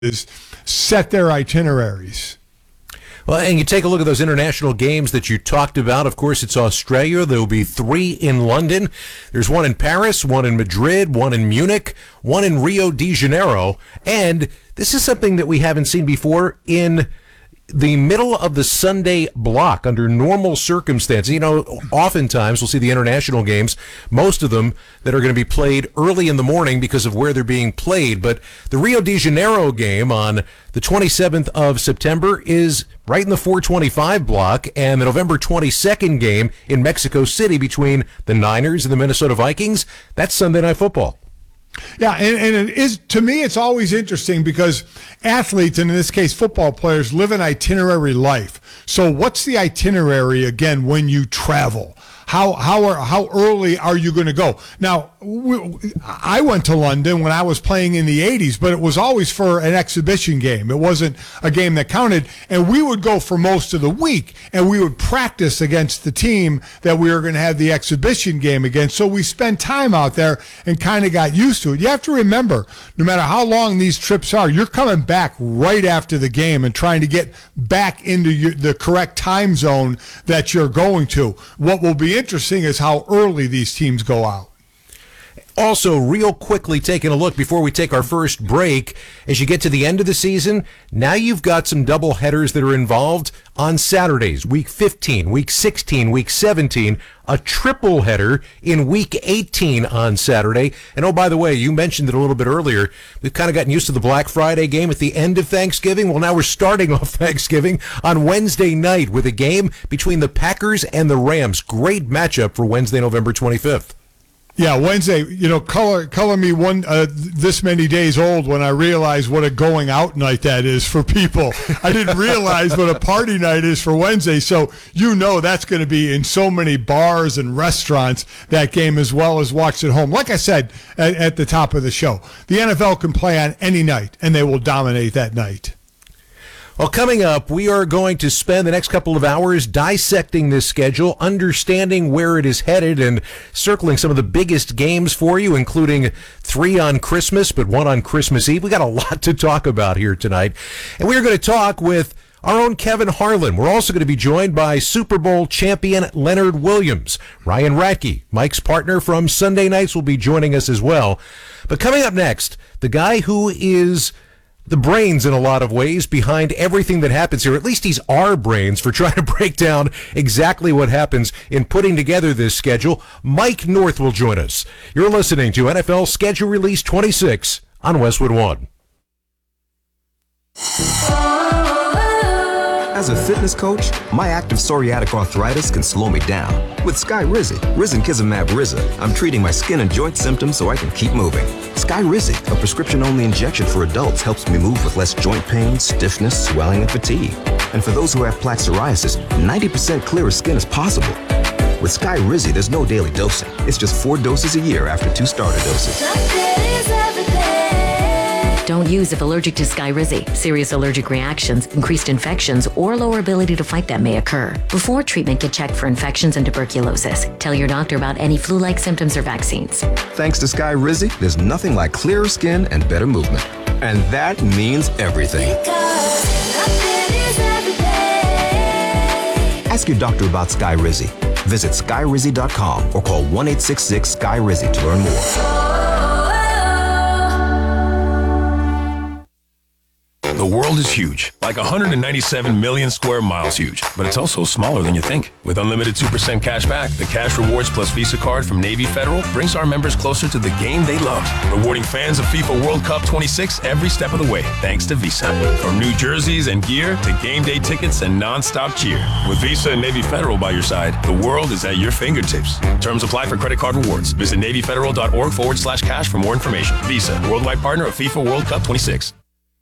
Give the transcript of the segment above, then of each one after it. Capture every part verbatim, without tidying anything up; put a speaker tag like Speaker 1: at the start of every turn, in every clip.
Speaker 1: set their itineraries.
Speaker 2: Well, and you take a look at those international games that you talked about. Of course, it's Australia. There will be three in London. There's one in Paris, one in Madrid, one in Munich, one in Rio de Janeiro. And this is something that we haven't seen before in the middle of the Sunday block under normal circumstances. You know, oftentimes we'll see the international games, most of them that are going to be played early in the morning because of where they're being played. But the Rio de Janeiro game on the twenty-seventh of September is right in the four twenty-five block, and the November twenty-second game in Mexico City between the Niners and the Minnesota Vikings, that's Sunday Night Football.
Speaker 1: Yeah, and, and it is, to me, it's always interesting because athletes, and in this case football players, live an itinerary life. So what's the itinerary, again, when you travel? How how are, how early are you going to go? Now, we, I went to London when I was playing in the eighties, but it was always for an exhibition game. It wasn't a game that counted, and we would go for most of the week, and we would practice against the team that we were going to have the exhibition game against. So we spent time out there and kind of got used to it. You have to remember, no matter how long these trips are, you're coming back right after the game and trying to get back into your, the correct time zone that you're going to. What will be interesting is how early these teams go out.
Speaker 2: Also, real quickly taking a look before we take our first break, as you get to the end of the season, now you've got some double headers that are involved on Saturdays, week fifteen, week sixteen, week seventeen, a triple header in week eighteen on Saturday. And oh, by the way, you mentioned it a little bit earlier, we've kind of gotten used to the Black Friday game at the end of Thanksgiving. Well, now we're starting off Thanksgiving on Wednesday night with a game between the Packers and the Rams. Great matchup for Wednesday, November twenty-fifth.
Speaker 1: Yeah, Wednesday, you know, color color me one uh, this many days old when I realized what a going out night that is for people. I didn't realize what a party night is for Wednesday. So you know that's going to be in so many bars and restaurants, that game, as well as watched at home. Like I said at, at the top of the show, the N F L can play on any night, and they will dominate that night.
Speaker 2: Well, coming up, we are going to spend the next couple of hours dissecting this schedule, understanding where it is headed, and circling some of the biggest games for you, including three on Christmas, but one on Christmas Eve. We got a lot to talk about here tonight. And we are going to talk with our own Kevin Harlan. We're also going to be joined by Super Bowl champion Leonard Williams. Ryan Radke, Mike's partner from Sunday Nights, will be joining us as well. But coming up next, the guy who is the brains in a lot of ways behind everything that happens here. At least he's our brains for trying to break down exactly what happens in putting together this schedule. Mike North will join us. You're listening to N F L Schedule Release twenty-six on Westwood One.
Speaker 3: As a fitness coach, my active psoriatic arthritis can slow me down. With Skyrizi, Risankizumab Riza, I'm treating my skin and joint symptoms so I can keep moving. Skyrizi, a prescription-only injection for adults, helps me move with less joint pain, stiffness, swelling, and fatigue. And for those who have plaque psoriasis, ninety percent clearer skin is possible. With Skyrizi, there's no daily dosing. It's just four doses a year after two starter doses.
Speaker 4: Don't use if allergic to Skyrizi. Serious allergic reactions, increased infections, or lower ability to fight them may occur. Before treatment, get checked for infections and tuberculosis. Tell your doctor about any flu-like symptoms or vaccines.
Speaker 3: Thanks to Skyrizi, there's nothing like clearer skin and better movement. And that means everything. Ask your doctor about Skyrizi. Visit Skyrizi dot com or call one eight six six Sky Rizi to learn more.
Speaker 5: The world is huge, like one hundred ninety-seven million square miles huge, but it's also smaller than you think. With unlimited two percent cash back, the Cash Rewards Plus Visa card from Navy Federal brings our members closer to the game they love, rewarding fans of FIFA World Cup twenty-six every step of the way, thanks to Visa. From new jerseys and gear to game day tickets and non-stop cheer. With Visa and Navy Federal by your side, the world is at your fingertips. Terms apply for credit card rewards. Visit NavyFederal.org forward slash cash for more information. Visa, worldwide partner of FIFA World Cup twenty-six.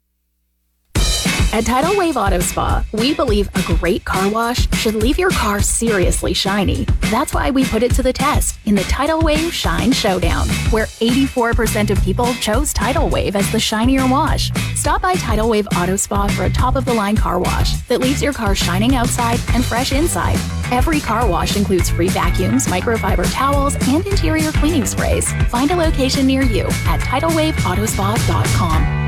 Speaker 6: At Tidal Wave Auto Spa, we believe a great car wash should leave your car seriously shiny. That's why we put it to the test in the Tidal Wave Shine Showdown, where eighty-four percent of people chose Tidal Wave as the shinier wash. Stop by Tidal Wave Auto Spa for a top-of-the-line car wash that leaves your car shining outside and fresh inside. Every car wash includes free vacuums, microfiber towels, and interior cleaning sprays. Find a location near you at tidal wave auto spa dot com.